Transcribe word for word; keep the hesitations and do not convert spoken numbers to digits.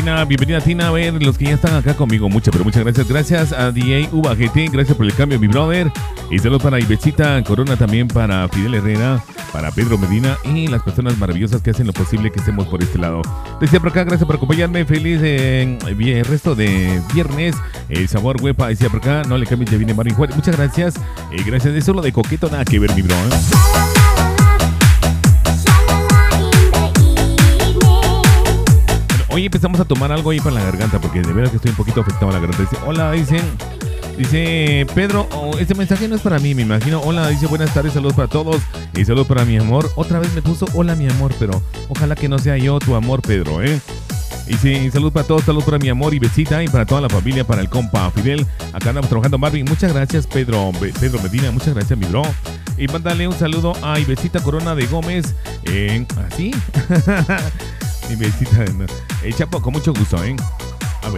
Tina, bienvenida Tina, a ver, los que ya están acá conmigo, muchas, pero muchas gracias. Gracias a D A Uva G T, gracias por el cambio, mi brother. Y saludos para Ivesita Corona, también para Fidel Herrera, para Pedro Medina y las personas maravillosas que hacen lo posible que estemos por este lado. Decía por acá, gracias por acompañarme, feliz eh, el resto de viernes. El sabor huepa, decía por acá, no le cambies, ya viene Marvin Juárez. Muchas gracias, eh, gracias. Eso lo de coqueto, nada que ver, mi bro, ¿eh? Hoy empezamos a tomar algo ahí para la garganta, porque de verdad que estoy un poquito afectado a la garganta. Dice, hola, dicen, dice Pedro, oh, este mensaje no es para mí, me imagino. Hola, dice, buenas tardes, saludos para todos. Y saludos para mi amor. Otra vez me puso, hola, mi amor, pero ojalá que no sea yo tu amor, Pedro, ¿eh? Y sí, saludos para todos, saludos para mi amor y besita, y para toda la familia, para el compa Fidel. Acá andamos trabajando, Marvin. Muchas gracias, Pedro, Pedro Medina, muchas gracias, mi bro. Y mándale un saludo a Ivesita Corona de Gómez. Eh, ¿Así? Y besita, eh, Chapo, con mucho gusto, ¿eh?